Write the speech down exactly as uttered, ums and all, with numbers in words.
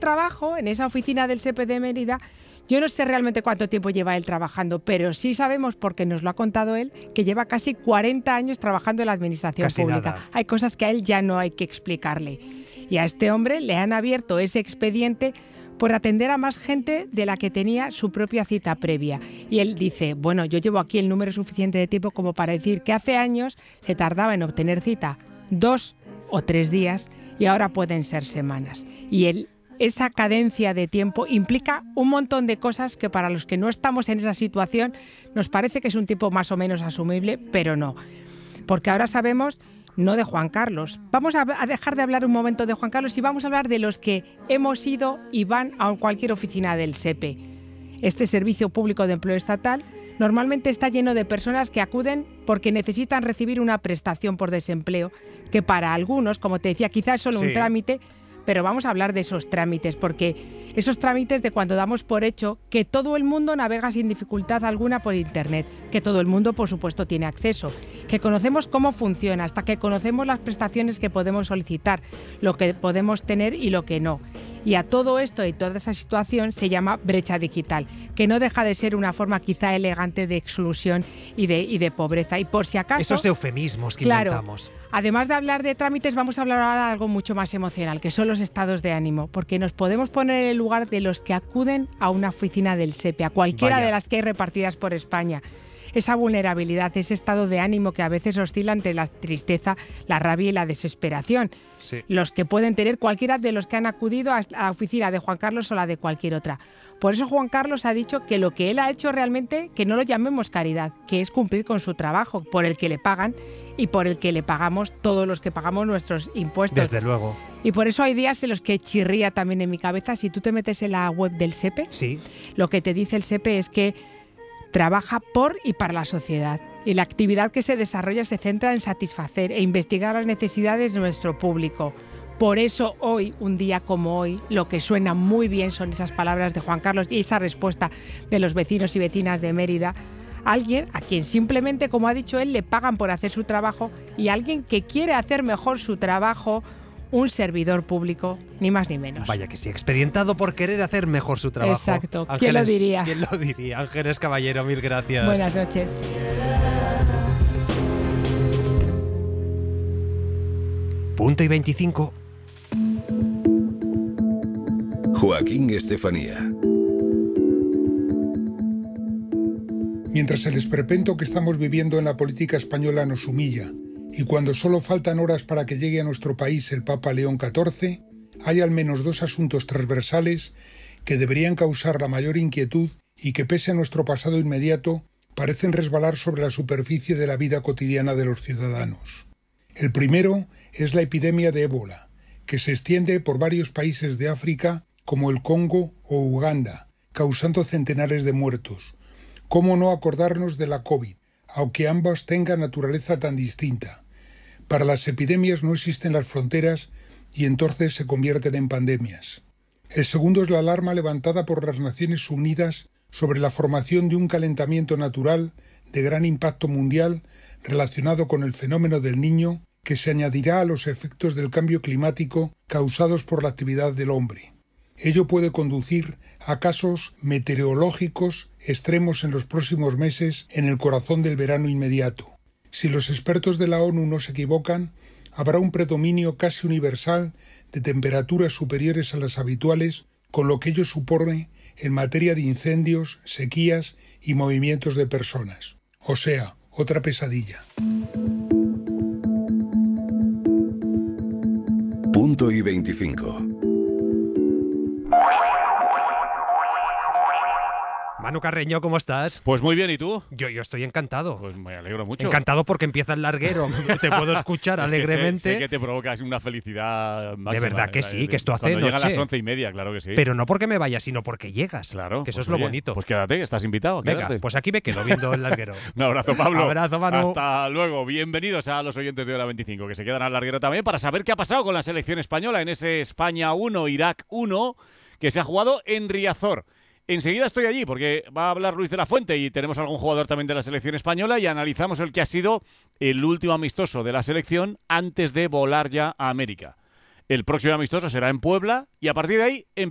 trabajo, en esa oficina del S E P E de Mérida, yo no sé realmente cuánto tiempo lleva él trabajando, pero sí sabemos, porque nos lo ha contado él, que lleva casi cuarenta años trabajando en la administración Casi pública. nada. Hay cosas que a él ya no hay que explicarle. Y a este hombre le han abierto ese expediente por atender a más gente de la que tenía su propia cita previa. Y él dice, bueno, yo llevo aquí el número suficiente de tiempo como para decir que hace años se tardaba en obtener cita dos o tres días y ahora pueden ser semanas. Y él, esa cadencia de tiempo implica un montón de cosas que para los que no estamos en esa situación nos parece que es un tiempo más o menos asumible, pero no. Porque ahora sabemos, no de Juan Carlos. Vamos a dejar de hablar un momento de Juan Carlos y vamos a hablar de los que hemos ido y van a cualquier oficina del S E P E. Este Servicio Público de Empleo Estatal normalmente está lleno de personas que acuden porque necesitan recibir una prestación por desempleo, que para algunos, como te decía, quizás es solo Sí. un trámite, pero vamos a hablar de esos trámites, porque esos trámites de cuando damos por hecho que todo el mundo navega sin dificultad alguna por Internet, que todo el mundo, por supuesto, tiene acceso, que conocemos cómo funciona, hasta que conocemos las prestaciones que podemos solicitar, lo que podemos tener y lo que no. Y a todo esto y toda esa situación se llama brecha digital, que no deja de ser una forma quizá elegante de exclusión y de, y de pobreza. Y por si acaso... Esos eufemismos que claro, inventamos. Además de hablar de trámites, vamos a hablar ahora de algo mucho más emocional, que son los estados de ánimo, porque nos podemos poner en el lugar de los que acuden a una oficina del S E P E, a cualquiera Vaya. de las que hay repartidas por España. Esa vulnerabilidad, ese estado de ánimo que a veces oscila entre la tristeza, la rabia y la desesperación. Sí. Los que pueden tener cualquiera de los que han acudido a la oficina de Juan Carlos o la de cualquier otra. Por eso Juan Carlos ha dicho que lo que él ha hecho realmente, que no lo llamemos caridad, que es cumplir con su trabajo, por el que le pagan y por el que le pagamos todos los que pagamos nuestros impuestos. Desde luego. Y por eso hay días en los que chirría también en mi cabeza. Si tú te metes en la web del S E P E, Sí. lo que te dice el S E P E es que trabaja por y para la sociedad. Y la actividad que se desarrolla se centra en satisfacer e investigar las necesidades de nuestro público. Por eso hoy, un día como hoy, lo que suena muy bien son esas palabras de Juan Carlos y esa respuesta de los vecinos y vecinas de Mérida. Alguien a quien simplemente, como ha dicho él, le pagan por hacer su trabajo, y alguien que quiere hacer mejor su trabajo, un servidor público, ni más ni menos. Vaya que sí, expedientado por querer hacer mejor su trabajo. Exacto. ¿Quién lo diría? ¿Quién lo diría? Ángeles Caballero, mil gracias. Buenas noches. Punto y veinticinco. Joaquín Estefanía. Mientras el esperpento que estamos viviendo en la política española nos humilla, y cuando solo faltan horas para que llegue a nuestro país el Papa León catorce, hay al menos dos asuntos transversales que deberían causar la mayor inquietud y que, pese a nuestro pasado inmediato, parecen resbalar sobre la superficie de la vida cotidiana de los ciudadanos. El primero es la epidemia de ébola, que se extiende por varios países de África como el Congo o Uganda, causando centenares de muertos. ¿Cómo no acordarnos de la COVID, aunque ambas tengan naturaleza tan distinta? Para las epidemias no existen las fronteras y entonces se convierten en pandemias. El segundo es la alarma levantada por las Naciones Unidas sobre la formación de un calentamiento natural de gran impacto mundial relacionado con el fenómeno del Niño, que se añadirá a los efectos del cambio climático causados por la actividad del hombre. Ello puede conducir a casos meteorológicos extremos en los próximos meses en el corazón del verano inmediato. Si los expertos de la ONU no se equivocan, habrá un predominio casi universal de temperaturas superiores a las habituales, con lo que ello supone en materia de incendios, sequías y movimientos de personas. O sea, otra pesadilla. Punto y veinticinco. Manu Carreño, ¿cómo estás? Pues muy bien, ¿y tú? Yo, yo estoy encantado. Pues me alegro mucho. Encantado porque empieza el larguero. Te puedo escuchar Es que alegremente. sé, sé que te provoca una felicidad máxima. De verdad que sí, que esto hace Cuando llegan noche. las once y media, claro que sí. Pero no porque me vaya, sino porque llegas. Claro. Que eso pues es lo oye, bonito. Pues quédate, que estás invitado. Venga, Quédate. pues aquí me quedo viendo el larguero. Un abrazo, Pablo. Abrazo, Manu. Hasta luego. Bienvenidos a los oyentes de Hora veinticinco, que se quedan al larguero también para saber qué ha pasado con la selección española en ese España uno, Irak uno, que se ha jugado en Riazor. Enseguida estoy allí porque va a hablar Luis de la Fuente y tenemos algún jugador también de la selección española y analizamos el que ha sido el último amistoso de la selección antes de volar ya a América. El próximo amistoso será en Puebla y a partir de ahí